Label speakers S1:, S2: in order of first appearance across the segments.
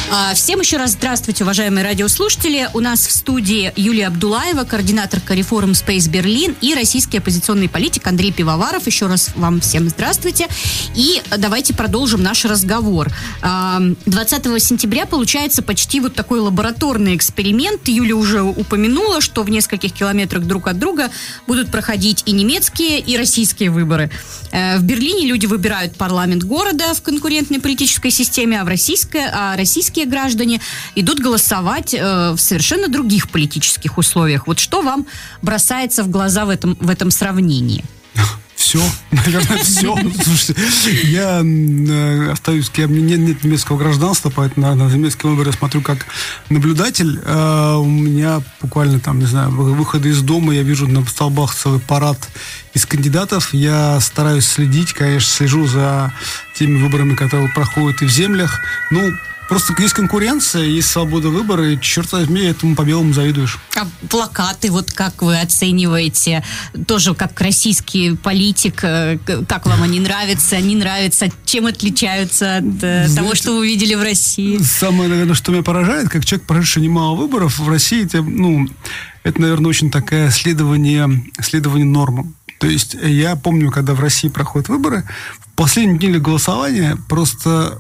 S1: Всем еще раз здравствуйте, уважаемые радиослушатели. У нас в студии Юлия Абдулаева, координаторка Reform Space Berlin, и российский оппозиционный политик Андрей Пивоваров. Еще раз вам всем здравствуйте. И давайте продолжим наш разговор. 20 сентября получается почти вот такой лабораторный эксперимент. Юля уже упомянула, что в нескольких километрах друг от друга будут проходить и немецкие, и российские выборы. В Берлине люди выбирают парламент города в конкурентной политической системе, а российские граждане идут голосовать в совершенно других политических условиях. Вот что вам бросается в глаза в этом сравнении?
S2: Все, наверное, все. Слушайте, я остаюсь, у меня нет немецкого гражданства, поэтому на немецкие выборы я смотрю как наблюдатель. У меня буквально там, не знаю, выходы из дома, я вижу на столбах целый парад из кандидатов. Я стараюсь следить, конечно, слежу за теми выборами, которые проходят и в землях. Просто есть конкуренция, есть свобода выбора, и, черт возьми, этому по-белому завидуешь. А
S1: плакаты, вот как вы оцениваете, тоже как российский политик, как вам они нравятся, не нравятся, чем отличаются от того, что вы видели в России?
S2: Самое, наверное, что меня поражает, как человек, прошедший немало выборов, в России это, наверное, очень такое следование нормам. То есть я помню, когда в России проходят выборы, в последнюю неделю голосования просто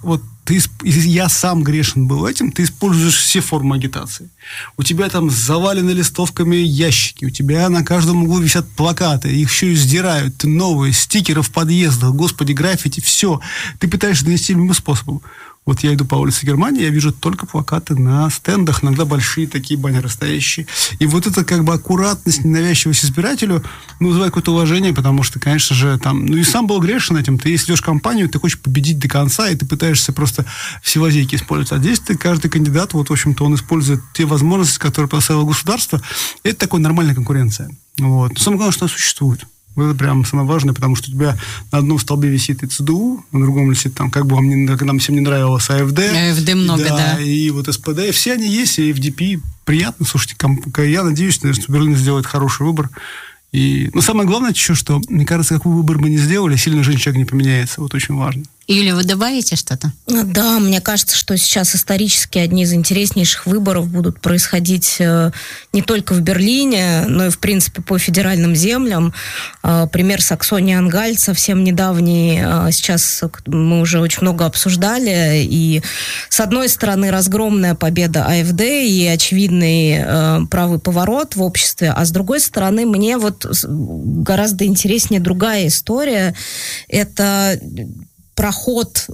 S2: я сам грешен был этим, ты используешь все формы агитации. У тебя там завалены листовками ящики, у тебя на каждом углу висят плакаты, их еще и сдирают, новые, стикеры в подъездах, господи, граффити, все. Ты пытаешься донести любым способом. Вот я иду по улице Германии, я вижу только плакаты на стендах, иногда большие такие баннеры стоящие. И вот это как бы аккуратность, ненавязчивость избирателю вызывает какое-то уважение, потому что, конечно же, и сам был грешен этим. Ты, если идешь в кампанию, ты хочешь победить до конца, и ты пытаешься просто все лазейки использовать. А здесь каждый кандидат, в общем-то, он использует те возможности, которые поставило государство. И это такая нормальная конкуренция. Но самое главное, что она существует. Это прям самое важное, потому что у тебя на одном столбе висит и ЦДУ, на другом висит там, как бы нам всем не нравилось, АФД.
S1: АФД много, да.
S2: И вот СПД, и все они есть, и FDP. Приятно, слушайте, я надеюсь, что Берлин сделает хороший выбор. Но самое главное еще, что, мне кажется, какой выбор мы не сделали, сильно жизнь человека не поменяется. Вот очень важно.
S1: Юля, вы добавите что-то?
S3: Да, мне кажется, что сейчас исторически одни из интереснейших выборов будут происходить не только в Берлине, но и, в принципе, по федеральным землям. Пример Саксонии-Анхальт совсем недавний. Сейчас мы уже очень много обсуждали. И, с одной стороны, разгромная победа АФД и очевидный правый поворот в обществе, а с другой стороны, мне гораздо интереснее другая история. Это проход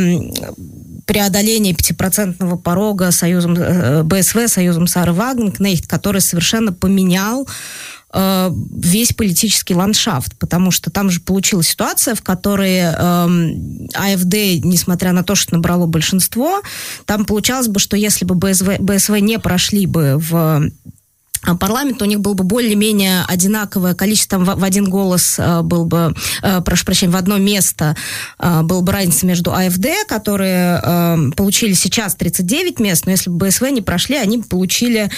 S3: преодоления 5% порога союзом БСВ, союзом Сары Вагнер-Кнехт, который совершенно поменял весь политический ландшафт, потому что там же получилась ситуация, в которой АФД, несмотря на то, что набрало большинство, там получалось бы, что если бы БСВ не прошли бы в парламент, у них было бы более-менее одинаковое количество, в один голос был бы, в одно место была бы разница между АФД, которые получили сейчас 39 мест, но если бы БСВ не прошли, они бы получили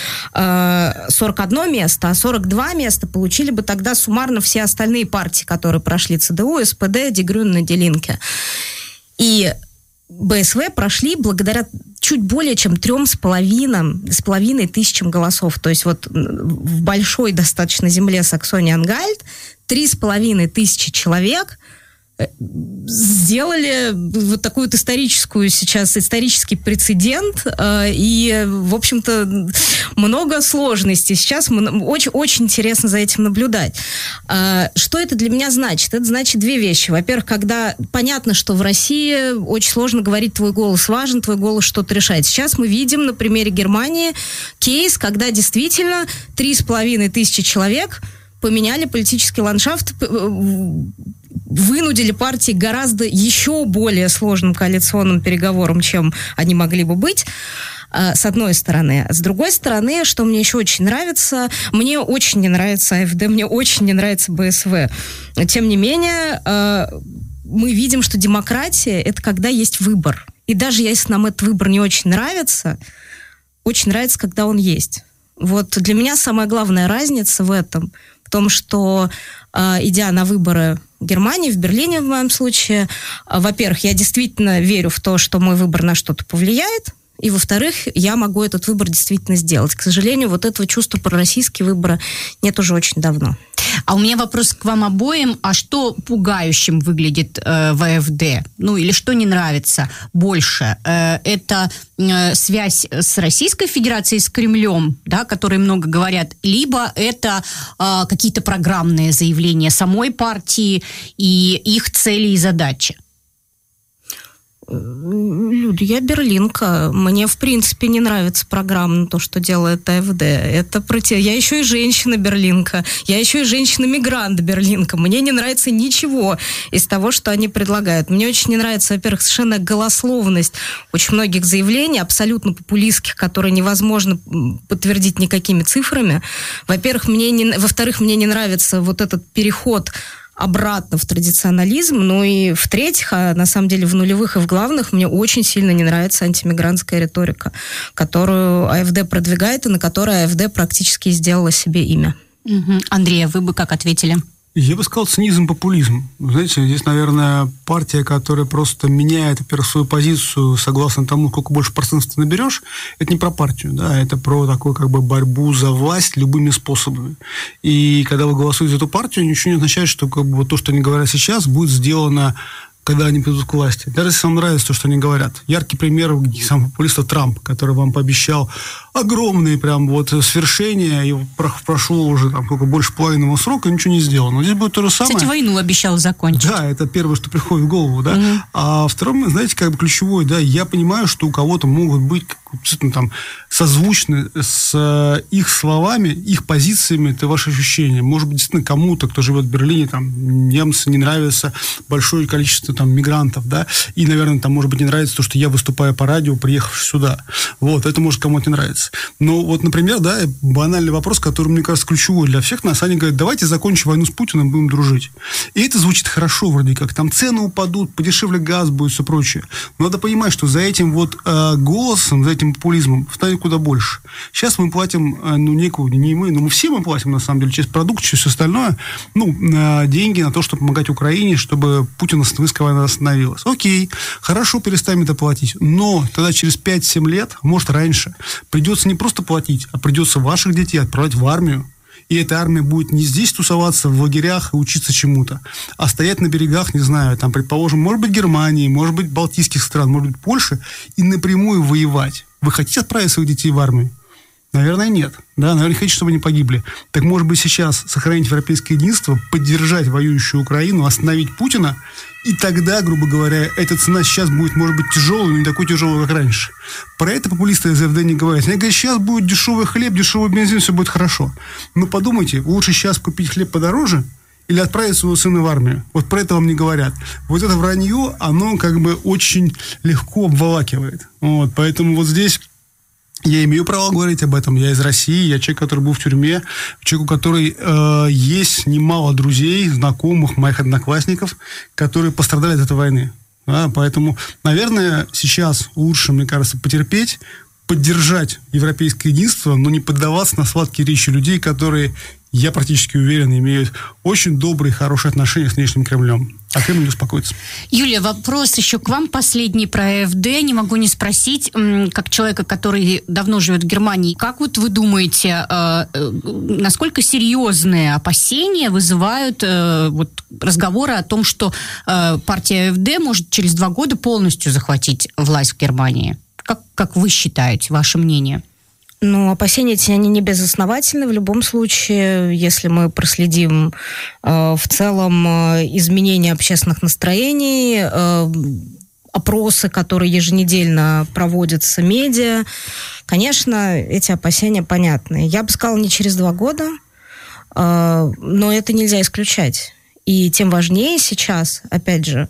S3: 41 место, а 42 места получили бы тогда суммарно все остальные партии, которые прошли: ЦДУ, СПД, Die Grünen, Die Linke. И БСВ прошли благодаря чуть более чем 3,5 тысячам голосов. То есть в большой достаточно земле Саксонии-Анхальт 3,5 тысячи человек сделали такой исторический прецедент, и, в общем-то, много сложностей. Сейчас очень, очень интересно за этим наблюдать. Что это для меня значит? Это значит две вещи. Во-первых, когда понятно, что в России очень сложно говорить, твой голос важен, твой голос что-то решает. Сейчас мы видим на примере Германии кейс, когда действительно 3,5 тысячи человек поменяли политический ландшафт, вынудили партии гораздо еще более сложным коалиционным переговорам, чем они могли бы быть, с одной стороны. С другой стороны, что мне еще очень нравится, мне очень не нравится АФД, мне очень не нравится БСВ. Тем не менее, мы видим, что демократия – это когда есть выбор. И даже если нам этот выбор не очень нравится, когда он есть. Для меня самая главная разница в этом, в том, что, идя на выборы в Германии, в Берлине в моем случае, во-первых, я действительно верю в то, что мой выбор на что-то повлияет. и, во-вторых, я могу этот выбор действительно сделать. К сожалению, вот этого чувства пророссийские выборы нет уже очень давно.
S1: А у меня вопрос к вам обоим. А что пугающим выглядит в АфД? Ну, или что не нравится больше? Это связь с Российской Федерацией, с Кремлем, да, о которой много говорят, либо это какие-то программные заявления самой партии и их цели и задачи?
S3: Люда, я берлинка. Мне, в принципе, не нравится программа, то, что делает АфД. Я еще и женщина-берлинка. Я еще и женщина-мигрант-берлинка. Мне не нравится ничего из того, что они предлагают. Мне очень не нравится, во-первых, совершенно голословность очень многих заявлений, абсолютно популистских, которые невозможно подтвердить никакими цифрами. Во-первых, во-вторых, мне не нравится вот этот переход обратно в традиционализм, ну и в-третьих, на самом деле в нулевых и в главных мне очень сильно не нравится антимигрантская риторика, которую АфД продвигает и на которой АфД практически сделала себе имя.
S1: Андрей, вы бы как ответили?
S2: Я бы сказал, цинизм-популизм. Знаете, здесь, наверное, партия, которая просто меняет, во-первых, свою позицию согласно тому, сколько больше процентов ты наберешь, это не про партию, да, это про такую как бы борьбу за власть любыми способами. И когда вы голосуете за эту партию, ничего не означает, что как бы то, что они говорят сейчас, будет сделано, когда они придут к власти. Даже если вам нравится то, что они говорят. Яркий пример самого популиста Трамп, который вам пообещал огромные прям вот свершения, и прошло уже там больше половины срока, и ничего не сделано. Но здесь будет то же самое.
S1: Кстати, войну обещал закончить.
S2: Да, это первое, что приходит в голову, да. А второе, знаете, как бы ключевое, да, я понимаю, что у кого-то могут быть действительно там созвучны с их словами, их позициями, это ваши ощущения. Может быть, действительно кому-то, кто живет в Берлине, там, немцы, не нравится большое количество там мигрантов, да, и, наверное, там, может быть, не нравится то, что я выступаю по радио, приехав сюда. Вот, это может кому-то не нравится. Но вот, например, да, банальный вопрос, который, мне кажется, ключевой для всех нас, они говорят, давайте закончим войну с Путиным, будем дружить. И это звучит хорошо вроде как, там цены упадут, подешевле газ будет, все прочее. Но надо понимать, что за этим вот голосом, за этим популизмом встанет куда больше. Сейчас мы платим, не мы, но мы все мы платим, на самом деле, через продукт, через все остальное, деньги на то, чтобы помогать Украине, чтобы Путин война остановилась. Окей, хорошо, перестанем это платить. Но тогда через 5-7 лет, может раньше, придется не просто платить, а придется ваших детей отправлять в армию. И эта армия будет не здесь тусоваться в лагерях и учиться чему-то, а стоять на берегах, не знаю, там, предположим, может быть, Германии, может быть, балтийских стран, может быть, Польши, и напрямую воевать. Вы хотите отправить своих детей в армию? Наверное, нет. Да, наверное, хотите, чтобы они погибли. Так, может быть, сейчас сохранить европейское единство, поддержать воюющую Украину, остановить Путина, и тогда, грубо говоря, эта цена сейчас будет, может быть, тяжелой, но не такой тяжелой, как раньше. Про это популисты из АфД не говорят. Они говорят, сейчас будет дешевый хлеб, дешевый бензин, все будет хорошо. Но подумайте, лучше сейчас купить хлеб подороже или отправить своего сына в армию. Вот про это вам не говорят. Вот это вранье, оно как бы очень легко обволакивает. Вот, поэтому вот здесь я имею право говорить об этом. Я из России, я человек, который был в тюрьме, человек, у которого есть немало друзей, знакомых, моих одноклассников, которые пострадали от этой войны. Да, поэтому, наверное, сейчас лучше, мне кажется, потерпеть, поддержать европейское единство, но не поддаваться на сладкие речи людей, которые, я практически уверен, имеют очень добрые, хорошие отношения с внешним Кремлем. А Кремль не успокоится.
S1: Юлия, вопрос еще к вам последний про АфД. Не могу не спросить, как человека, который давно живет в Германии, как вот вы думаете, насколько серьезные опасения вызывают вот разговоры о том, что партия АфД может через 2 года полностью захватить власть в Германии? Как вы считаете, ваше мнение?
S3: Ну, опасения эти, они не безосновательны. В любом случае, если мы проследим в целом изменения общественных настроений, опросы, которые еженедельно проводятся медиа, конечно, эти опасения понятны. Я бы сказала, не через 2 года, но это нельзя исключать. И тем важнее сейчас, опять же,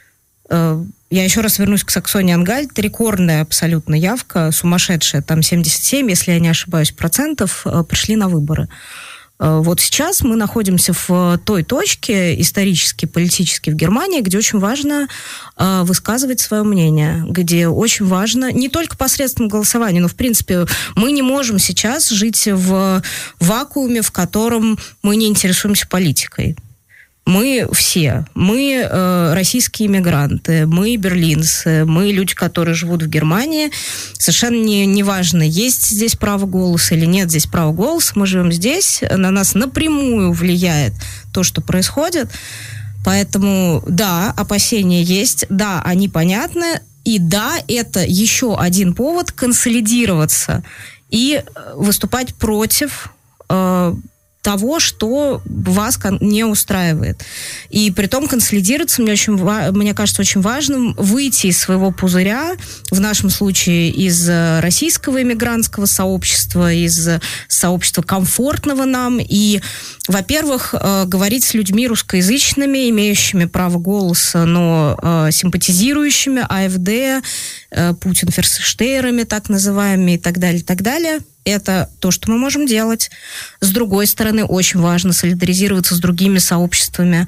S3: я еще раз вернусь к Саксонии-Ангальт. Рекордная абсолютно явка, сумасшедшая, там 77, если я не ошибаюсь, процентов пришли на выборы. Вот сейчас мы находимся в той точке исторически, политически в Германии, где очень важно высказывать свое мнение, где очень важно, не только посредством голосования, но, в принципе, мы не можем сейчас жить в вакууме, в котором мы не интересуемся политикой. Мы все. Мы российские иммигранты, мы берлинцы, мы люди, которые живут в Германии. Совершенно не важно, есть здесь право голоса или нет здесь права голоса. Мы живем здесь, на нас напрямую влияет то, что происходит. Поэтому, да, опасения есть, да, они понятны, и да, это еще один повод консолидироваться и выступать против того, что вас не устраивает. И притом консолидироваться, мне кажется, очень важным выйти из своего пузыря, в нашем случае из российского иммигрантского сообщества, из сообщества комфортного нам, и, во-первых, говорить с людьми русскоязычными, имеющими право голоса, но симпатизирующими АФД, Путин-ферсштейерами, так называемыми, и так далее, и так далее. Это то, что мы можем делать. С другой стороны, очень важно солидаризироваться с другими сообществами,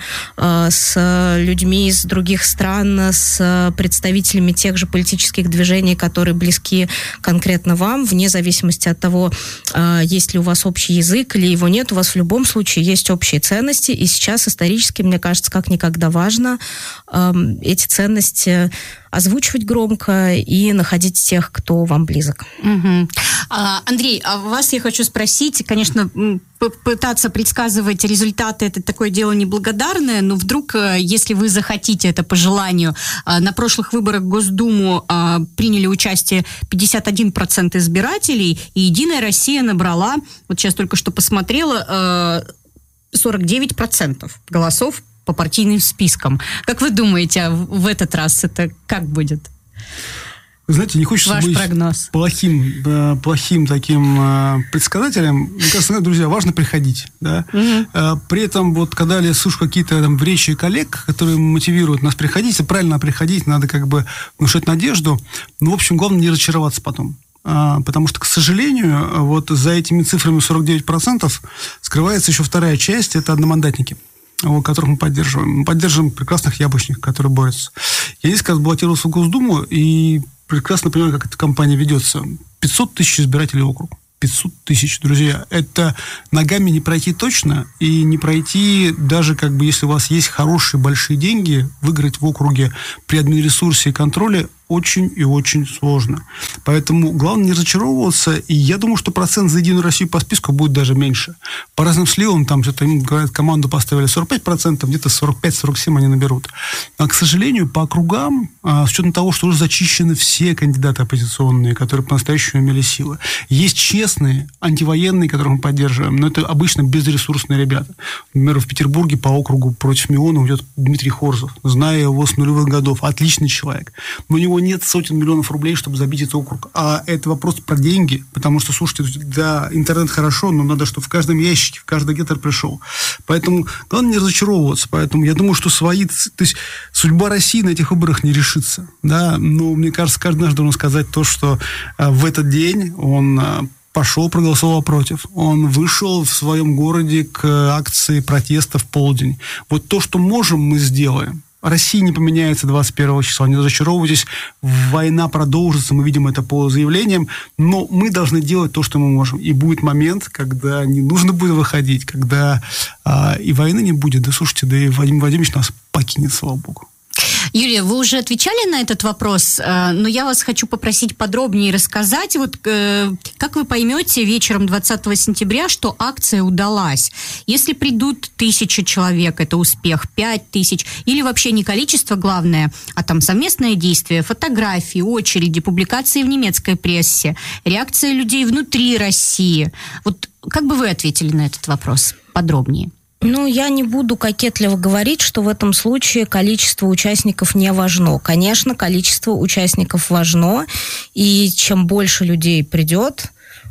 S3: с людьми из других стран, с представителями тех же политических движений, которые близки конкретно вам, вне зависимости от того, есть ли у вас общий язык или его нет. У вас в любом случае есть общие ценности, и сейчас исторически, мне кажется, как никогда важно эти ценности озвучивать громко и находить тех, кто вам близок.
S1: Угу. Андрей, а вас я хочу спросить, конечно, пытаться предсказывать результаты, это такое дело неблагодарное, но вдруг, если вы захотите это по желанию, на прошлых выборах в Госдуму приняли участие 51% избирателей, и «Единая Россия» набрала, вот сейчас только что посмотрела, 49% голосов по партийным спискам. Как вы думаете, в этот раз это как будет?
S2: Вы знаете, не хочется
S1: Ваш
S2: быть
S1: прогноз.
S2: плохим таким предсказателем. Мне кажется, друзья, важно приходить. Да? Угу. При этом, вот, когда я слышу какие-то там речи коллег, которые мотивируют нас приходить, правильно приходить, надо как бы внушать надежду. Но, в общем, главное не разочароваться потом. Потому что, к сожалению, вот за этими цифрами 49% скрывается еще вторая часть, это одномандатники, которых мы поддерживаем. Мы поддерживаем прекрасных яблочников, которые борются. Я несколько раз баллотировался в Госдуму и прекрасно понимаю, как эта кампания ведется. 500 тысяч избирателей округ. 500 тысяч, друзья. Это ногами не пройти точно, и не пройти даже, как бы, если у вас есть хорошие большие деньги, выиграть в округе при админресурсе и контроле очень и очень сложно. Поэтому главное не разочаровываться, и я думаю, что процент за «Единую Россию» по списку будет даже меньше. По разным сливам, там что-то, говорят, команду поставили 45%, где-то 45-47 они наберут. А, к сожалению, по округам, с учетом того, что уже зачищены все кандидаты оппозиционные, которые по-настоящему имели силы, есть честные, антивоенные, которых мы поддерживаем, но это обычно безресурсные ребята. Например, в Петербурге по округу против Мионова идет Дмитрий Хорзов, зная его с нулевых годов, отличный человек. Но у него нет сотен миллионов рублей, чтобы забить этот округ. А это вопрос про деньги, потому что, слушайте, да, интернет хорошо, но надо, чтобы в каждом ящике, в каждый гектар пришел. Поэтому главное не разочаровываться. Поэтому я думаю, что то есть судьба России на этих выборах не решится. Да? Но мне кажется, каждый наш должен сказать то, что в этот день он пошел, проголосовал против. Он вышел в своем городе к акции протеста в полдень. Вот то, что можем, мы сделаем. Россия не поменяется 21 числа, не разочаровывайтесь, война продолжится, мы видим это по заявлениям, но мы должны делать то, что мы можем. И будет момент, когда не нужно будет выходить, когда и войны не будет. Да слушайте, да и Владимир Владимирович нас покинет, слава богу.
S1: Юлия, вы уже отвечали на этот вопрос, но я вас хочу попросить подробнее рассказать. Вот как вы поймете вечером 20 сентября, что акция удалась? Если придут 1000 человек, это успех, 5000, или вообще не количество главное, а там совместное действие, фотографии, очереди, публикации в немецкой прессе, реакция людей внутри России. Вот как бы вы ответили на этот вопрос подробнее?
S3: Ну, я не буду кокетливо говорить, что в этом случае количество участников не важно. Конечно, количество участников важно, и чем больше людей придет,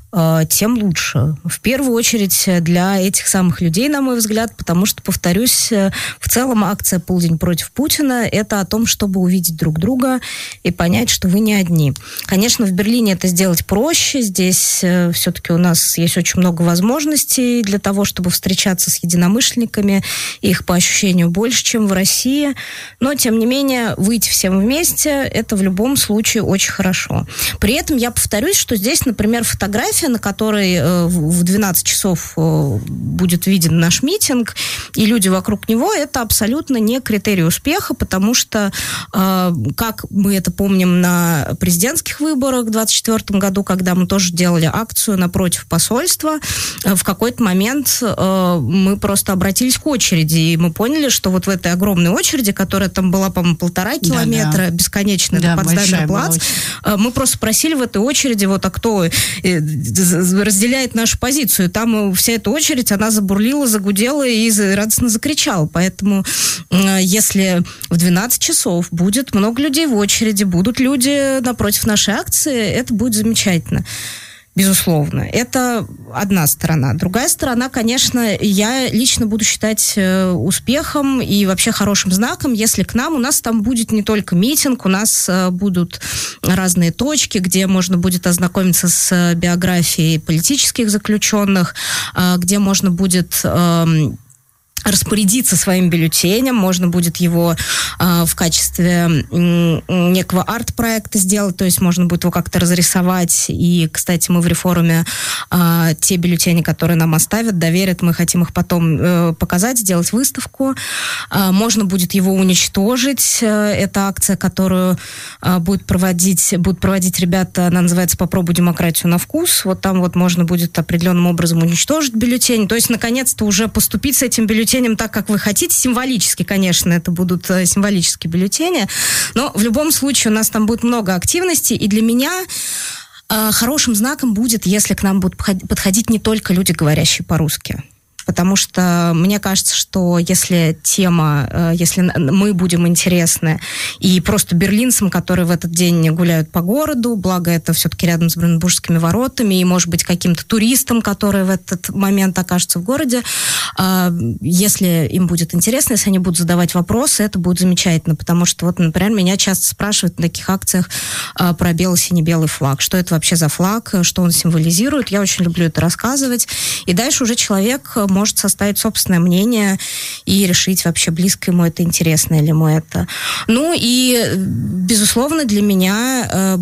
S3: тем лучше. В первую очередь для этих самых людей, на мой взгляд, потому что, повторюсь, в целом акция «Полдень против Путина» — это о том, чтобы увидеть друг друга и понять, что вы не одни. Конечно, в Берлине это сделать проще. Здесь все-таки у нас есть очень много возможностей для того, чтобы встречаться с единомышленниками. Их, по ощущению, больше, чем в России. Но, тем не менее, выйти всем вместе — это в любом случае очень хорошо. При этом я повторюсь, что здесь, например, фотография фотография, на которой в 12 часов будет виден наш митинг, и люди вокруг него, это абсолютно не критерий успеха, потому что, как мы это помним на президентских выборах в 2024 году, когда мы тоже делали акцию напротив посольства, в какой-то момент мы просто обратились к очереди, и мы поняли, что вот в этой огромной очереди, которая там была, по-моему, 1,5 километра, бесконечная, до Потсдамный плац, мы просто спросили в этой очереди, вот, а кто разделяет нашу позицию. Там вся эта очередь, она забурлила, загудела и радостно закричала. Поэтому если в 12 часов будет много людей в очереди, будут люди напротив нашей акции, это будет замечательно. Безусловно. Это одна сторона. Другая сторона, конечно, я лично буду считать успехом и вообще хорошим знаком, если к нам, у нас там будет не только митинг, у нас будут разные точки, где можно будет ознакомиться с биографией политических заключенных, где можно будет распорядиться своим бюллетенем, можно будет его в качестве некого арт-проекта сделать, то есть можно будет его как-то разрисовать. И, кстати, мы в Реформе те бюллетени, которые нам оставят, доверят, мы хотим их потом показать, сделать выставку. Можно будет его уничтожить. Это акция, которую будут проводить ребята, она называется «Попробуй демократию на вкус». Вот там вот можно будет определенным образом уничтожить бюллетень. То есть, наконец-то, уже поступить с этим бюллетенем так, как вы хотите. Символически, конечно, это будут символические бюллетени. Но в любом случае у нас там будет много активности. И для меня хорошим знаком будет, если к нам будут подходить не только люди, говорящие по-русски. Потому что мне кажется, что если мы будем интересны и просто берлинцам, которые в этот день гуляют по городу, благо это все-таки рядом с Бранденбургскими воротами, и, может быть, каким-то туристам, которые в этот момент окажутся в городе, если им будет интересно, если они будут задавать вопросы, это будет замечательно, потому что, вот, например, меня часто спрашивают на таких акциях про бело-сине-белый флаг. Что это вообще за флаг, что он символизирует? Я очень люблю это рассказывать. И дальше уже человек может составить собственное мнение и решить, вообще близко ему это, интересно ли ему это. Ну и, безусловно, для меня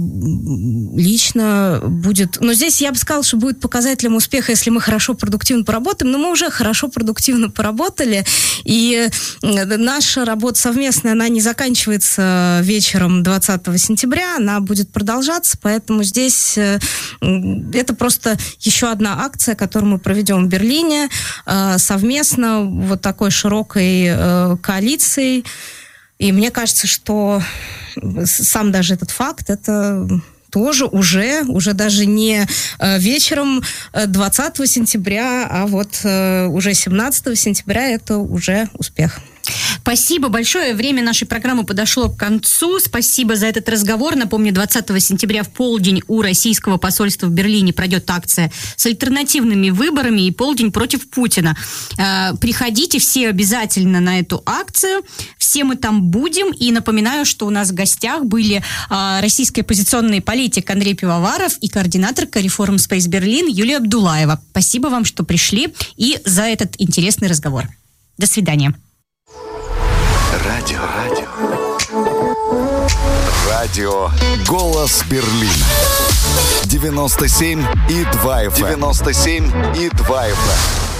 S3: лично будет... Но здесь я бы сказала, что будет показателем успеха, если мы хорошо, продуктивно поработаем, но мы уже хорошо, продуктивно поработали, и наша работа совместная, она не заканчивается вечером 20 сентября, она будет продолжаться, поэтому здесь это просто еще одна акция, которую мы проведем в Берлине, совместно, вот такой широкой коалицией. И мне кажется, что сам даже этот факт, это тоже уже даже не вечером 20 сентября, а вот уже 17 сентября это уже успех.
S1: Спасибо большое. Время нашей программы подошло к концу. Спасибо за этот разговор. Напомню, 20 сентября в полдень у российского посольства в Берлине пройдет акция с альтернативными выборами и полдень против Путина. Приходите все обязательно на эту акцию. Все мы там будем. И напоминаю, что у нас в гостях были российский оппозиционный политик Андрей Пивоваров и координаторка Reform Space Berlin Юлия Абдулаева. Спасибо вам, что пришли и за этот интересный разговор. До свидания.
S4: Радио «Голос Берлина». 97,2 FM. 97,2 FM.